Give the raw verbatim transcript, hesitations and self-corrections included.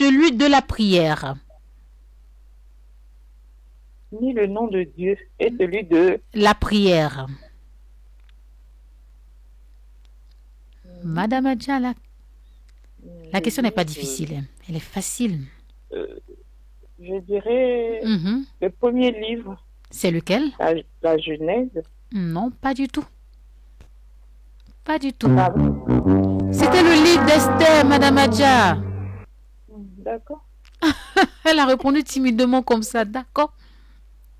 celui de la prière. Ni le nom de Dieu et celui de la prière. Madame Adja, la, la question n'est pas difficile, hein. Elle est facile. Euh, je dirais Mm-hmm. le premier livre. C'est lequel? La, la Genèse. Non, pas du tout. Pas du tout. Ah, C'était le livre d'Esther, Madame Adja. d'accord. Elle a répondu timidement comme ça, d'accord.